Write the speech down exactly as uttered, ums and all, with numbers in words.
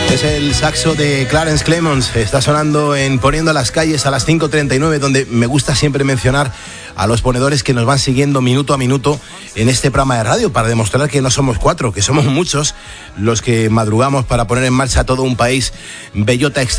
Es el saxo de Clarence Clemons, está sonando en Poniendo las Calles a las cinco treinta y nueve, donde me gusta siempre mencionar a los ponedores que nos van siguiendo minuto a minuto en este programa de radio, para demostrar que no somos cuatro, que somos muchos los que madrugamos para poner en marcha todo un país. Bellota exterior.